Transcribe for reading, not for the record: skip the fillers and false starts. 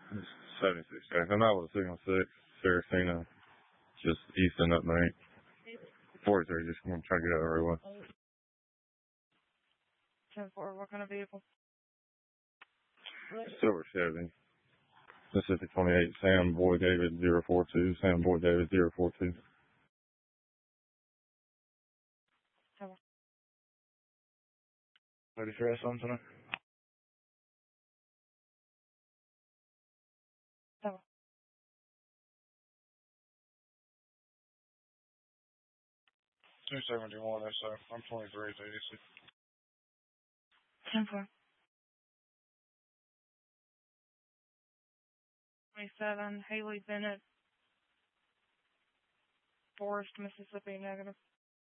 It's 76 seconds. I'm out with signal 6, Saracena, just easting up bank. 43, just want to try to get out of the right way. 10-4, what kind of vehicle? Silver Chevy. Pacific 28, Sam Boy David 042, Sam Boy David 042. Ready for S on tonight? Tower. 271, so I'm 23 to 86. 10-4. 27, Haley Bennett, Forest, Mississippi, negative.